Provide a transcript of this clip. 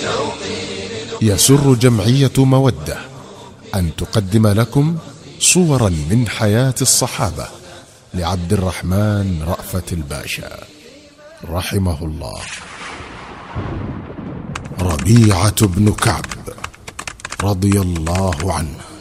يسر جمعية مودة أن تقدم لكم صورا من حياة الصحابة لعبد الرحمن رأفت الباشا رحمه الله. ربيعة بن كعب رضي الله عنه.